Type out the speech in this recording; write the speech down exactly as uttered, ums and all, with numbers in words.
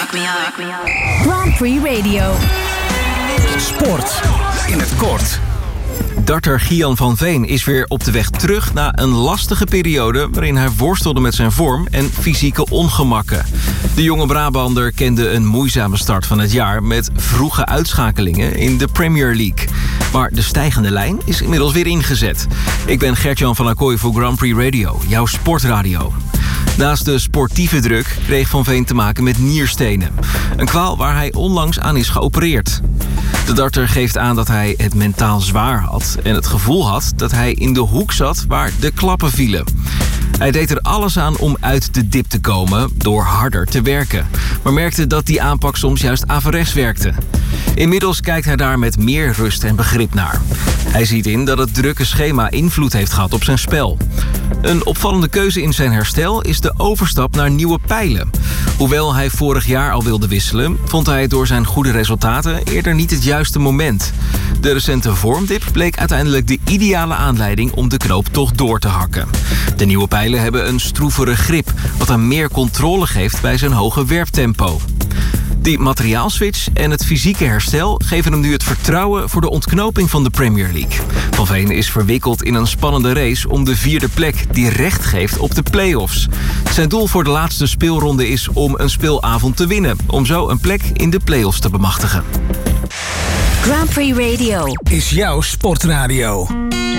Wake me up. Grand Prix Radio. Sport in het kort. Darter Gian van Veen is weer op de weg terug na een lastige periode waarin hij worstelde met zijn vorm en fysieke ongemakken. De jonge Brabander kende een moeizame start van het jaar met vroege uitschakelingen in de Premier League. Maar de stijgende lijn is inmiddels weer ingezet. Ik ben Gert-Jan van Acquoy voor Grand Prix Radio, jouw sportradio. Naast de sportieve druk kreeg Van Veen te maken met nierstenen. Een kwaal waar hij onlangs aan is geopereerd. De darter geeft aan dat hij het mentaal zwaar had en het gevoel had dat hij in de hoek zat waar de klappen vielen. Hij deed er alles aan om uit de dip te komen door harder te werken, maar merkte dat die aanpak soms juist averechts werkte. Inmiddels kijkt hij daar met meer rust en begrip naar. Hij ziet in dat het drukke schema invloed heeft gehad op zijn spel. Een opvallende keuze in zijn herstel is de overstap naar nieuwe pijlen. Hoewel hij vorig jaar al wilde wisselen, vond hij door zijn goede resultaten eerder niet het juiste moment. De recente vormdip bleek uiteindelijk de ideale aanleiding om de knoop toch door te hakken. De nieuwe pijlen hebben een stroevere grip, wat hem meer controle geeft bij zijn hoge werptempo. Die materiaalswitch en het fysieke herstel geven hem nu het vertrouwen voor de ontknoping van de Premier League. Van Veen is verwikkeld in een spannende race om de vierde plek die recht geeft op de play-offs. Zijn doel voor de laatste speelronde is om een speelavond te winnen, om zo een plek in de play-offs te bemachtigen. Grand Prix Radio is jouw sportradio.